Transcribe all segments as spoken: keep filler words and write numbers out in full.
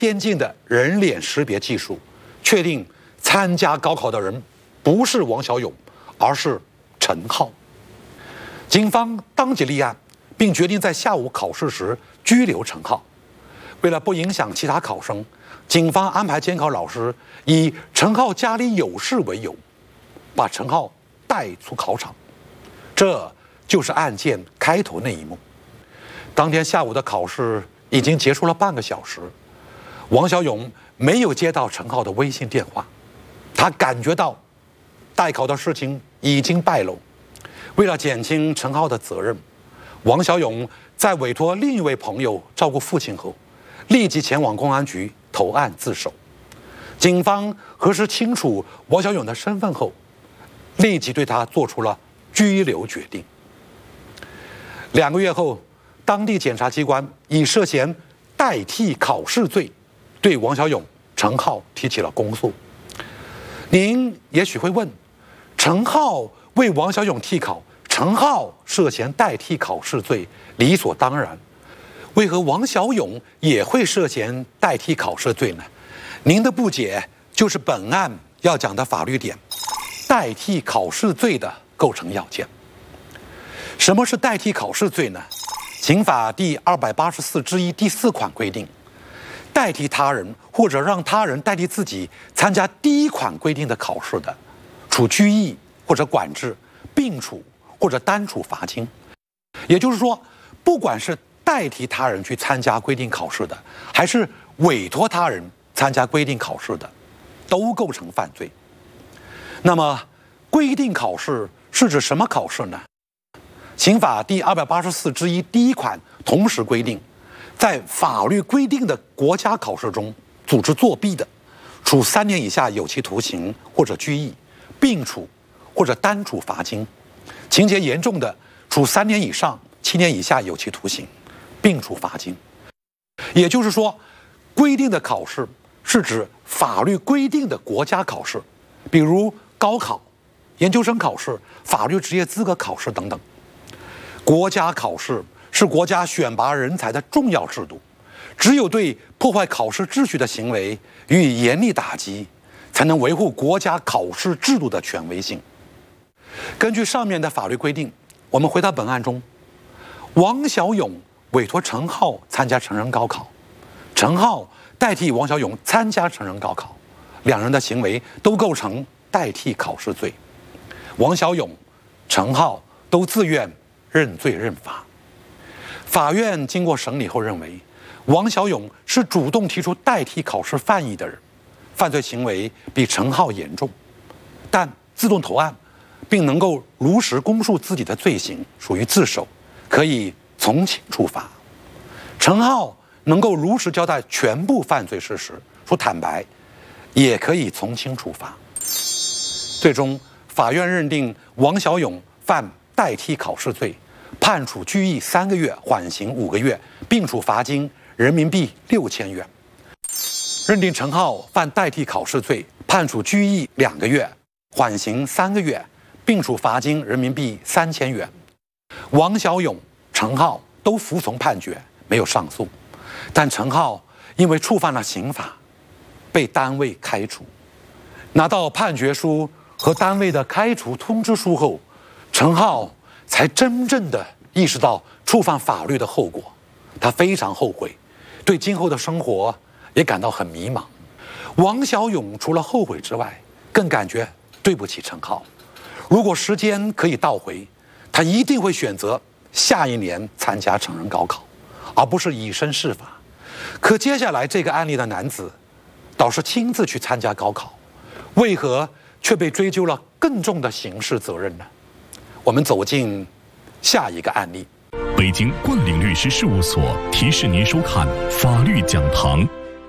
先进的人脸识别技术，确定参加高考的人不是王小勇，而是陈浩。警方当即立案，并决定在下午考试时拘留陈浩。为了不影响其他考生，警方安排监考老师以陈浩家里有事为由，把陈浩带出考场。这就是案件开头那一幕。当天下午的考试已经结束了半个小时，王小勇没有接到陈浩的微信电话，他感觉到代考的事情已经败露。为了减轻陈浩的责任，王小勇在委托另一位朋友照顾父亲后，立即前往公安局投案自首。警方核实清楚王小勇的身份后，立即对他做出了拘留决定。两个月后，当地检察机关以涉嫌代替考试罪对王小勇、陈浩提起了公诉。您也许会问，陈浩为王小勇替考，陈浩涉嫌代替考试罪，理所当然，为何王小勇也会涉嫌代替考试罪呢？您的不解就是本案要讲的法律点，代替考试罪的构成要件。什么是代替考试罪呢？刑法第二百八十四之一第四款规定，代替他人或者让他人代替自己参加第一款规定的考试的，处拘役或者管制，并处或者单处罚金。也就是说，不管是代替他人去参加规定考试的，还是委托他人参加规定考试的，都构成犯罪。那么，规定考试是指什么考试呢？刑法第二百八十四之一第一款同时规定，在法律规定的国家考试中组织作弊的，处三年以下有期徒刑或者拘役，并处或者单处罚金；情节严重的，处三年以上七年以下有期徒刑，并处罚金。也就是说，规定的考试是指法律规定的国家考试，比如高考、研究生考试、法律职业资格考试等等。国家考试是国家选拔人才的重要制度，只有对破坏考试秩序的行为予以严厉打击，才能维护国家考试制度的权威性。根据上面的法律规定，我们回到本案中，王小勇委托陈浩参加成人高考，陈浩代替王小勇参加成人高考，两人的行为都构成代替考试罪。王小勇、陈浩都自愿认罪认罚。法院经过审理后认为，王小勇是主动提出代替考试犯意的人，犯罪行为比陈浩严重，但自动投案并能够如实供述自己的罪行，属于自首，可以从轻处罚。陈浩能够如实交代全部犯罪事实，属坦白，也可以从轻处罚。最终，法院认定王小勇犯代替考试罪，判处拘役三个月，缓刑五个月，并处罚金人民币六千元。认定陈浩犯代替考试罪，判处拘役两个月，缓刑三个月，并处罚金人民币三千元。王小勇、陈浩都服从判决，没有上诉。但陈浩因为触犯了刑法，被单位开除。拿到判决书和单位的开除通知书后，陈浩才真正的意识到触犯法律的后果，他非常后悔，对今后的生活也感到很迷茫。王小勇除了后悔之外，更感觉对不起陈浩。如果时间可以倒回，他一定会选择下一年参加成人高考，而不是以身试法。可接下来这个案例的男子倒是亲自去参加高考，为何却被追究了更重的刑事责任呢？我们走进下一个案例。 北京冠岭律师事务所提示您收看法律讲堂。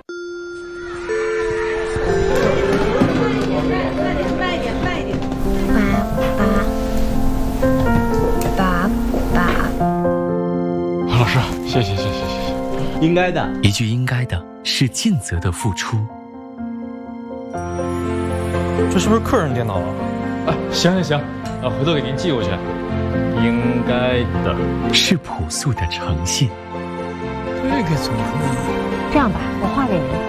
慢一点，慢一点。爸爸，爸爸。 老师，谢谢谢谢谢谢。 应该的， 一句应该的是尽责的付出。 这是不是客人电脑啊？啊，行行行，啊，回头给您寄过去。应该的是朴素的诚信。 这个怎么？ 这样吧，我画给您。